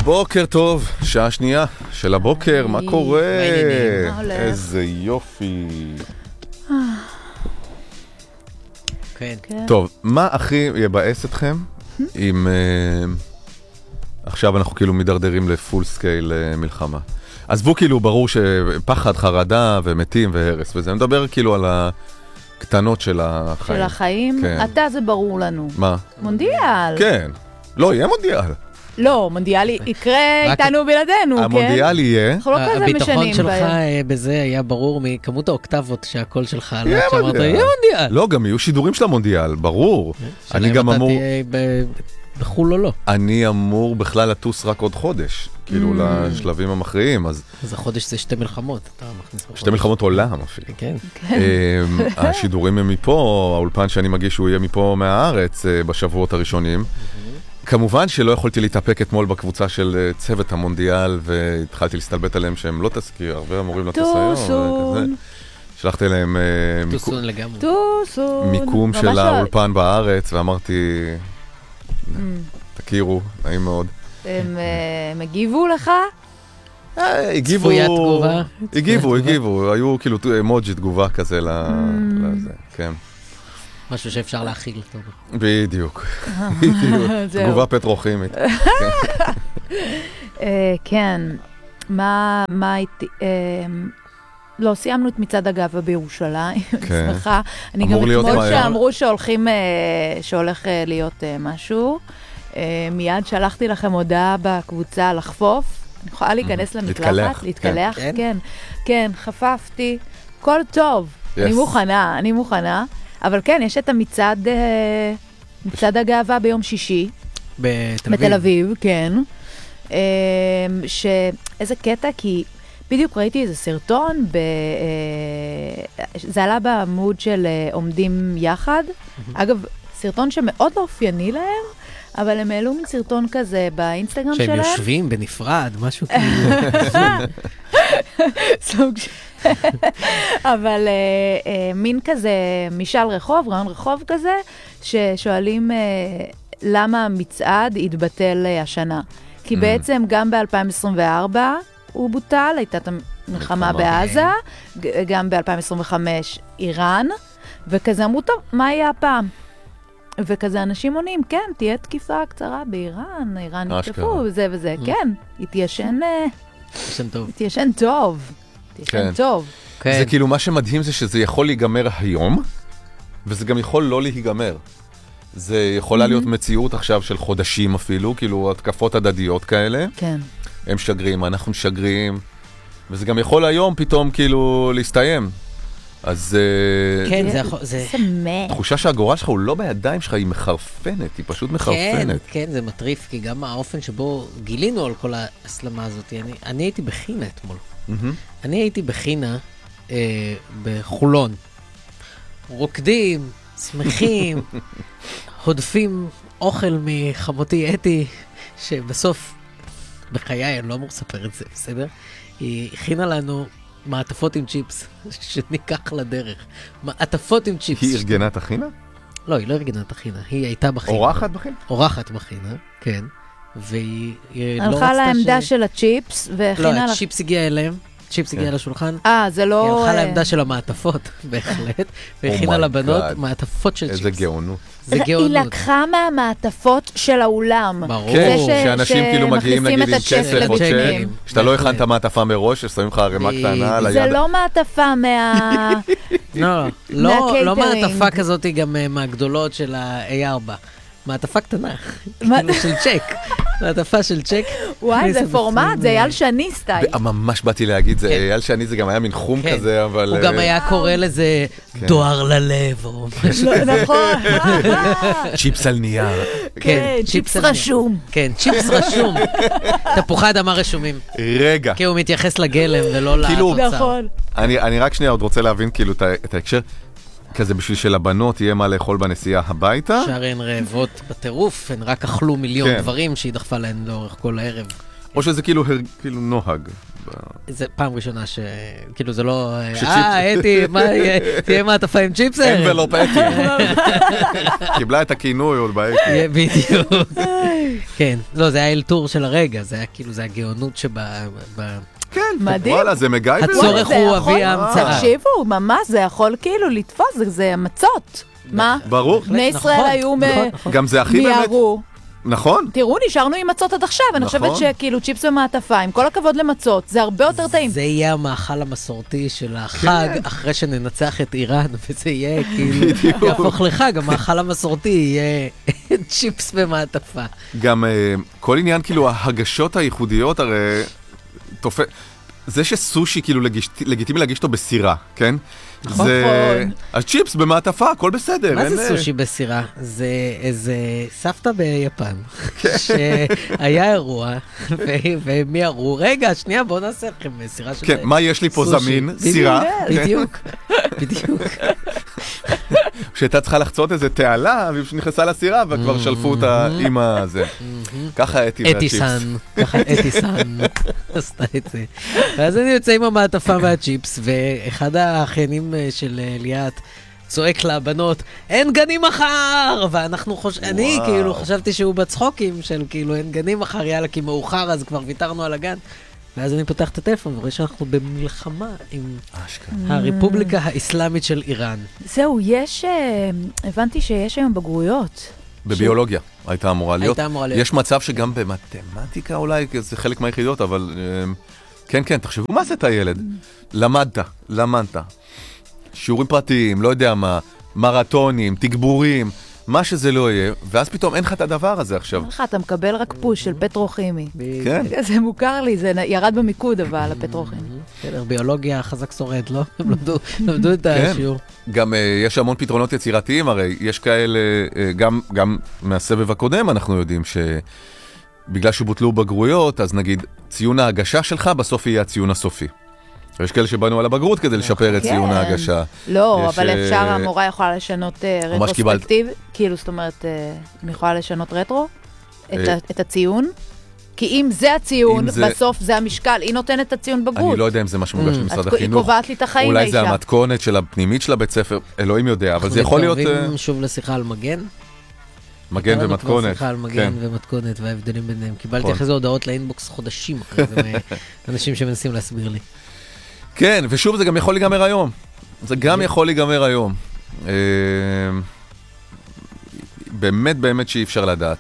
בוקר טוב, שעה שנייה של הבוקר, מה קורה? איזה יופי. כן. טוב, מה הכי יבאס אתכם אם עכשיו אנחנו כאילו מדרדרים לפול סקייל מלחמה? עזבו כאילו ברור שפחד, חרדה ומתים והרס וזה, אני מדבר כאילו על הקטנות של החיים. של החיים? כן. אתה זה ברור לנו. מה? מונדיאל. כן. לא, יהיה מונדיאל. לא, מונדיאל יקרה איתנו בלעדינו, כן? המונדיאל יהיה. אנחנו לא כזה משנים. הביטחון שלך בזה היה ברור מכמות האוקטבות שהקול שלך עלה. יהיה שאמרת, יהיה מונדיאל. לא, גם יהיו שידורים של המונדיאל, ברור. אני גם אמור... בחול או לא. אני אמור בכלל לטוס רק עוד חודש, כאילו לשלבים המכריעים, אז... אז החודש זה 2 מלחמות. שתי מלחמות עולם אפילו. כן. השידורים הם מפה, האולפן שאני מגיש הוא יהיה מפה מהארץ בשבועות הראשונים. כמובן שלא יכולתי להתאפק אתמול בקבוצה של צוות המונדיאל, והתחלתי להסתלבט עליהם שהם לא תזכיר, הרבה אמורים לטוס היום. טוסון. שלחתי להם טוסון לגמרי. טוסון. מיקום של האולפן בארץ, ואמרתי, תכירו, נעים מאוד. הם הגיבו לך? הגיבו, צפוית תגובה. הגיבו, היו כאילו אמוג'י תגובה כזה לזה, כן. משהו שאפשר להכיל. בדיוק, תגובה פטרוכימית. כן, מה הייתי... לא, סיימנו את מצעד הגאווה בירושלים, שמחה. אני גם אתמול שאמרו שהולך להיות משהו. מיד שלחתי לכם הודעה בקבוצה לחפוף. אני יכולה להיכנס למקלחת? להתקלח? כן, חפפתי. כל טוב, אני מוכנה. אבל כן, יש את מצעד הגאווה ביום שישי. בתל אביב, כן. איזה קטע, כי בדיוק ראיתי איזה סרטון, זה עלה בעמוד של עומדים יחד. אגב, סרטון שמאוד לא אופייני להם, אבל הם העלו מסרטון כזה באינסטגרם שלהם. שהם יושבים בנפרד, משהו כאילו. סוג אבל מין כזה משאל רחוב, רעיון רחוב כזה, ששואלים למה המצעד התבטל השנה. כי בעצם גם ב-2024 הוא בוטל, הייתה את המלחמה בעזה, גם ב-2025 איראן, וכזה אמרו, טוב, מה יהיה הפעם? וכזה אנשים עונים, כן, תהיה תקיפה קצרה באיראן, איראן יתקפו, וזה וזה, כן, התיישן טוב. זה כאילו מה שמדהים זה שזה יכול להיגמר היום, וזה גם יכול לא להיגמר. זה יכולה להיות מציאות עכשיו של חודשים אפילו, כאילו התקפות הדדיות כאלה. כן. הם שגרים, אנחנו שגרים, וזה גם יכול היום פתאום כאילו להסתיים. אז כן, זה תחושה שהגורל שלך הוא לא בידיים שלך, היא מחרפנת, היא פשוט מחרפנת. כן, זה מטריף, כי גם האופן שבו גילינו על כל ההסלמה הזאת, אני הייתי בחינה אתמול. אני הייתי בחינה בחולון. רוקדים, שמחים, הודפים אוכל מחמותי אתי, שבסוף, בחיי, אני לא אמור לספר את זה, בסדר? היא הכינה לנו מעטפות עם צ'יפס, שניקח לדרך. מעטפות עם צ'יפס. היא ארגנה את החינה? לא, היא לא ארגנה את החינה, היא הייתה בחינה. אורחת בחינה? אורחת בחינה, כן. והיא לא רצתה הלכה לעמדה של הצ'יפס, לא, הצ'יפס הגיע אליהם. צ'יפס הגיע לשולחן. זה לא... היא הלכה לעמדה של המעטפות, בהחלט, והכינה לבנות מעטפות של צ'יפס. איזה גאונות. היא לקחה מהמעטפות של האולם. ברור. כן, שאנשים כאילו מגיעים נגיד עם כסף או צ'ק, שאתה לא הכנת מעטפה מראש, ששמים לך הרמה קטנה על היד. זה לא מעטפה לא מעטפה כזאת גם מהגדולות של ה-A4. מעטפה קטנה, כאילו של צ'ק. מעטפה של צ'ק. וואי, זה פורמט, זה אייל שני סטייל. ממש באתי להגיד, זה אייל שני, זה גם היה מין חום כזה, אבל... הוא גם היה קורא לזה דואר ללב, או משהו כזה. נכון. צ'יפס על נייר. כן, צ'יפס רשום. כן, צ'יפס רשום. תפוחי אדמה רשומים. רגע. כי הוא מתייחס לגלם ולא לתוצר. נכון. אני רק שנייה עוד רוצה להבין כאילו את ההקשר. כזה בשביל שלבנות יהיה מה לאכול בנסיעה הביתה. שהרי הן רעבות בטירוף, הן רק אכלו מיליון דברים שהיא דחפה להן לאורך כל הערב. או שזה כאילו נוהג. זה פעם ראשונה כאילו זה לא, אתי, תהיה מעטפה עם צ'יפס? אנבלופ אתי. קיבלה את הכינוי עוד באתי. בדיוק. כן, לא, זה היה אלתור של הרגע, זה היה כאילו, זה הגאונות כן, מדהים. וואלה, זה מגייבר. הצורך הוא אבי ההמצאה. תקשיבו, ממש, זה יכול כאילו לתפוס, זה מצות. מה? ברור. בני ישראל היו גם זה הכי באמת. מיהרו. נכון. תראו, נשארנו עם מצות עד עכשיו, אני חושבת שכאילו צ'יפס ומעטפה, עם כל הכבוד למצות, זה הרבה יותר טעים. זה יהיה המאכל המסורתי של החג, אחרי שננצח את איראן, וזה יהיה כאילו, יהפוך לחג, המאכל המסורתי יהיה צ'יפס ומעטפה. גם כל עניין, כאילו, ההגשות הייחודיות, הרי זה שסושי כאילו לגיטימי להגיש אותו בסירה, כן? נכון. אז צ'יפס במעטפה, הכל בסדר. מה זה סושי בסירה? זה איזה סבתא ביפן, שהיה אירוע, ומי אמרו, רגע, שנייה, בואו נעשה לכם סירה של סושי. כן, מה יש לי פה זמין? סירה. בדיוק, בדיוק. שהייתה צריכה לחצות איזה תעלה, והיא נכנסה לסירה, וכבר שלפו אותה עם הזה. ככה אתי והצ'יפס. ככה אתי-סן עשתה את זה. ואז אני יוצא עם המעטפה והצ'יפס, ואחד האחיינים של ליאת צועק לבנות, אין גנים מחר! ואנחנו אני כאילו חשבתי שהוא בצחוקים של כאילו אין גנים מחר, יאללה, כי מאוחר, אז כבר ויתרנו על הגן. ואז אני פותח את הטלפון ורואה שאנחנו במלחמה עם הרפובליקה האסלאמית של איראן. זהו, הבנתי שיש היום בגרויות. בביולוגיה הייתה אמורה להיות. הייתה אמורה להיות. יש מצב שגם במתמטיקה אולי, זה חלק מהיחידות, אבל כן, כן, תחשבו מה זה את הילד. למדת. שיעורים פרטיים, לא יודע מה, מרתונים, תגבורים, מה שזה לא יהיה, ואז פתאום אין לך את הדבר הזה עכשיו. אתה מקבל רק פוש של פטרוכימי. כן. זה מוכר לי, זה ירד במיקוד אבל, הפטרוכימי. ביולוגיה חזק שורד, לא? הם למדו את השיעור. גם יש המון פתרונות יצירתיים, הרי יש כאלה, גם מהסבב הקודם אנחנו יודעים שבגלל שבוטלו בגרויות, אז נגיד ציון ההגשה שלך בסוף יהיה הציון הסופי. יש כאלה שבאנו על הבגרות כדי לשפר את ציון ההגשה. לא, אבל אפשר, המורה יכולה לשנות רטרוספקטיב, כאילו, זאת אומרת, אני יכולה לשנות רטרו, את הציון, כי אם זה הציון, בסוף זה המשקל, היא נותנת את הציון בגרות. אני לא יודע אם זה מה שמוגש למשרד החינוך. היא קובעת לי את החיים אולי זה המתכונת של הפנימית של הבית ספר, אלוהים יודע, אבל זה יכול להיות... אנחנו מתקרבים שוב לשיחה על מגן. מגן ומתכונת. שיחה על מגן ומתכונת וההבדלים ביניהם. קיבלתי אחרי זה הודעות לאינבוקס חודשים אחרי זה, אנשים שמנסים להסביר לי. כן, ושוב זה גם יכול להיגמר היום. זה גם יכול להיגמר היום. באמת, באמת שאי אפשר לדעת.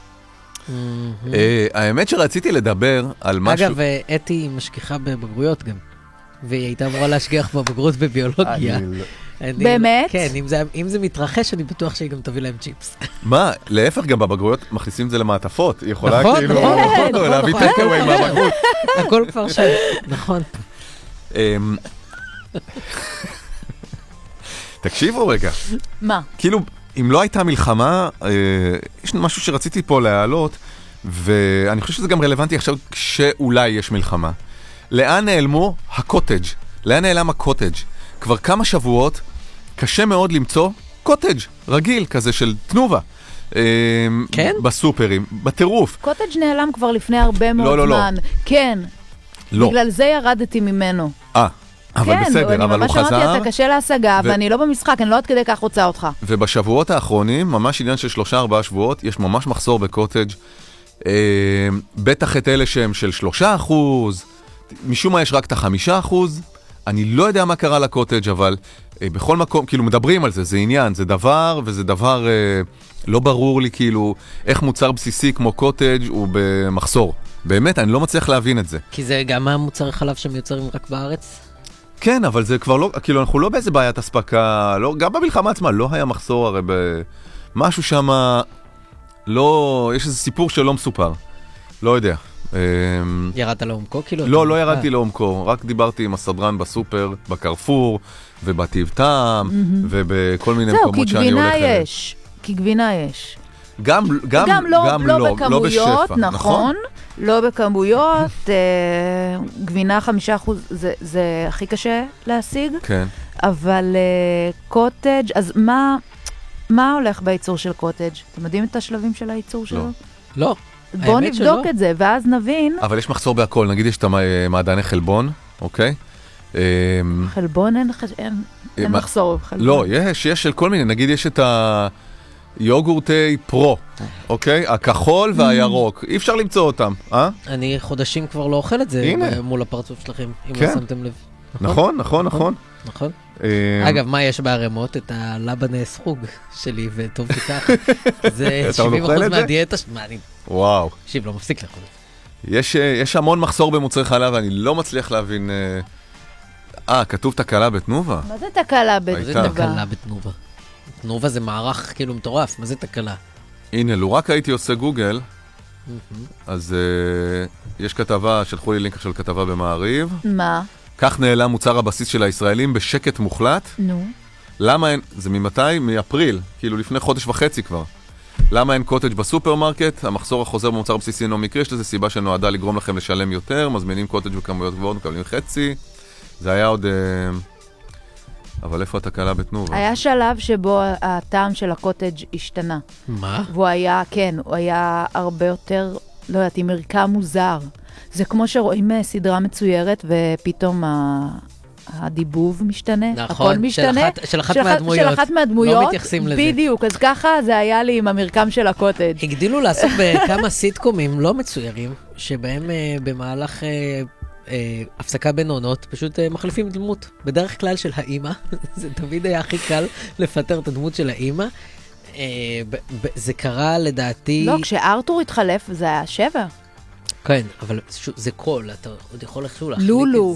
האמת שרציתי לדבר על משהו... אגב, אתי משגיחה בבגרויות גם. והיא הייתה אמורה להשגיח בבגרות בביולוגיה. באמת? כן, אם זה מתרחש, אני בטוח שהיא גם תביא להם צ'יפס. מה? להפך, גם בבגרויות מכניסים את זה למעטפות. היא יכולה נכון, כאילו להביא טקאווי מהבגרות. הכל כבר שם, נכון. תקשיבו רגע. מה? כאילו, אם לא הייתה מלחמה, יש משהו שרציתי פה להעלות, ואני חושב שזה גם רלוונטי עכשיו כשאולי יש מלחמה. לאן נעלמו הקוטג'? לאן נעלם הקוטג'? כבר כמה שבועות קשה מאוד למצוא קוטג' רגיל כזה של תנובה. כן? בסופרים, בטירוף. קוטג' נעלם כבר לפני הרבה מאוד זמן. כן. לא. בגלל זה ירדתי ממנו. אבל בסדר, אבל הוא חזר. אני ממש אמרתי, אתה קשה להשגה, ואני לא במשחק, אני לא עד כדי כך רוצה אותך. ובשבועות האחרונים, ממש עניין של 3-4 שבועות, יש ממש מחסור בקוטג'. בטח את אלה שהם של 3%, משום מה יש רק את 5%. אני לא יודע מה קרה לקוטג', אבל בכל מקום, כאילו מדברים על זה, זה עניין, זה דבר, וזה דבר לא ברור לי, כאילו, איך מוצר בסיסי כמו קוטג' הוא במחסור. באמת, אני לא מצליח להבין את זה. כי זה גם המוצר חלב שמיוצרים רק בארץ? כן, אבל זה כבר לא, כאילו אנחנו לא באיזה בעיית הספקה, לא, גם במלחמה עצמה לא היה מחסור, הרי משהו שם, לא, יש איזה סיפור שלא מסופר, לא יודע. ירדת לעומקו כאילו? לא ירדתי לעומקו, רק דיברתי עם הסדרן בסופר, בקרפור, ובטיב טעם, ובכל מיני מקומות שאני הולך אליהם. זהו, כי גבינה יש. גם לא בכמויות, נכון? לא בכמויות, גבינה 5% זה הכי קשה להשיג. כן. אבל קוטג', אז מה הולך בייצור של קוטג'? אתם יודעים את השלבים של הייצור שלו? לא. בואו נבדוק את זה, ואז נבין. אבל יש מחסור בהכל, נגיד יש את המעדני חלבון, אוקיי? חלבון אין מחסור בחלבון. לא, יש של כל מיני, נגיד יש את היוגורטי פרו, אוקיי? הכחול והירוק, אי אפשר למצוא אותם, אה? אני חודשים כבר לא אוכל את זה מול הפרצוף שלכם, אם לא שמתם לב. נכון. נכון. אגב, מה יש בערימות? את הלבנס חוג שלי, וטוב שכך. זה 70% מהדיאטה. וואו. תקשיב, לא מפסיק לאכול. יש המון מחסור במוצרי חלב, ואני לא מצליח להבין... כתוב תקלה בתנובה. מה זה תקלה בתנובה? מה זה תקלה בתנובה? תנובה זה מערך כאילו מטורף, מה זה תקלה? הנה, לו רק הייתי עושה גוגל, אז יש כתבה, שלחו לי לינק של כתבה במעריב. מה? כך נעלם מוצר הבסיס של הישראלים בשקט מוחלט. נו. למה אין, זה ממתי? מאפריל, כאילו לפני חודש וחצי כבר. למה אין קוטג' בסופרמרקט? המחסור החוזר במוצר הבסיסי אינו מקרי, יש לזה סיבה שנועדה לגרום לכם לשלם יותר, מזמינים קוטג' בכמויות גבוהות, מקבלים חצי. זה היה עוד... אבל איפה התקלה בתנובה? היה שלב שבו הטעם של הקוטג' השתנה. מה? והוא היה, כן, הוא היה הרבה יותר, לא יודעת, עם מרקם מוזר. זה כמו שרואים סדרה מצוירת, ופתאום הדיבוב משתנה, נכון, הכל משתנה. של אחת מהדמויות. של אחת מהדמויות. לא מתייחסים לזה. בדיוק, אז ככה זה היה לי עם המרקם של הקוטג'. הגדילו לעשות בכמה סיטקומים לא מצוירים, שבהם במהלך... הפסקה בין עונות, פשוט מחליפים דמות. בדרך כלל של האימא, זה תמיד היה הכי קל לפטר את הדמות של האימא. זה קרה לדעתי... לא, כשארתור התחלף זה היה 7. כן, אבל זה קול, אתה עוד יכול איכשהו להחליק את זה. לולו.